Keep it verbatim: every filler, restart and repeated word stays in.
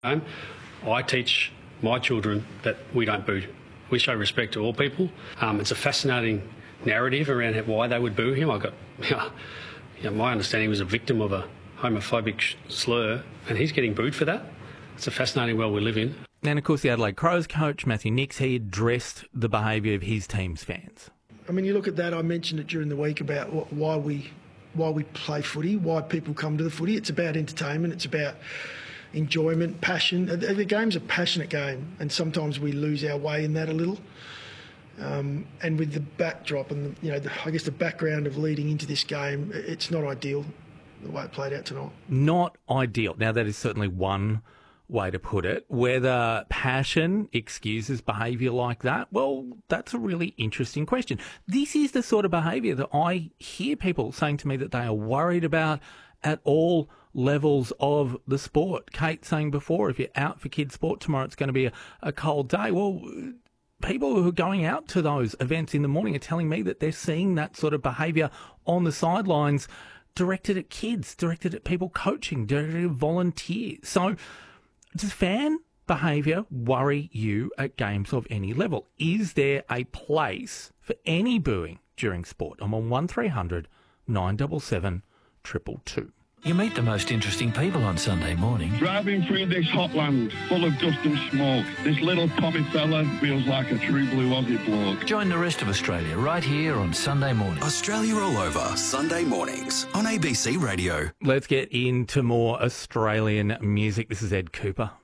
home. I teach my children that we don't boo. We show respect to all people. Um, it's a fascinating narrative around why they would boo him. I got, you know, my understanding he was a victim of a homophobic slur, and he's getting booed for that. It's a fascinating world we live in. And of course, the Adelaide Crows coach Matthew Nicks, he addressed the behaviour of his team's fans. I mean, you look at that. I mentioned it during the week about what, why we why we play footy, why people come to the footy. It's about entertainment. It's about enjoyment, passion. The game's a passionate game, and sometimes we lose our way in that a little. Um, and with the backdrop and the, you know, the, I guess the background of leading into this game, it's not ideal the way it played out tonight. Not ideal. Now, that is certainly one way to put it. Whether passion excuses behaviour like that, well, that's a really interesting question. This is the sort of behaviour that I hear people saying to me that they are worried about at all levels of the sport. Kate saying before, if you're out for kids' sport tomorrow, it's going to be a, a cold day. Well, people who are going out to those events in the morning are telling me that they're seeing that sort of behaviour on the sidelines directed at kids, directed at people coaching, directed at volunteers. So does fan behaviour worry you at games of any level? Is there a place for any booing during sport? I'm on one three hundred nine seven seven two two two. You meet the most interesting people on Sunday morning. Driving through this hot land full of dust and smoke, this little Tommy fella feels like a true blue Aussie bloke. Join the rest of Australia right here on Sunday morning. Australia All Over, Sunday mornings on A B C Radio. Let's get into more Australian music. This is Ed Cooper.